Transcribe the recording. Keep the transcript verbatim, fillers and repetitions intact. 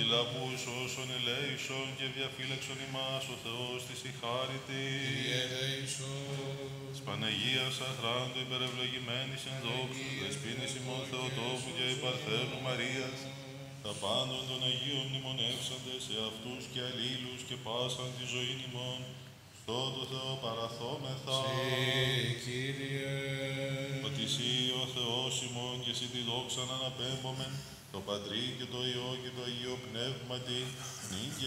λαβούς όσων ελέησον και διαφύλαξον ημάς ο Θεός της η χάριτη. Κύριε ελέησον. Της Παναγίας αχράντου υπερευλογημένης εν δόξου, δεσποίνης ημών Θεοτόκου και η Παρθένου Μαρίας, τα πάντων των Αγίων μνημονεύσαντες σε αυτούς και αλλήλους και πάσαν τη ζωήν ημών, στο το Θεό παραθόμεθα. Συ, Κύριε. Ότι Συ ο Θεός ημών και Συ τη δόξαν αναπέμπομεν, το Πατρί και το Υιό και το Αγίο Πνεύματι, νυν και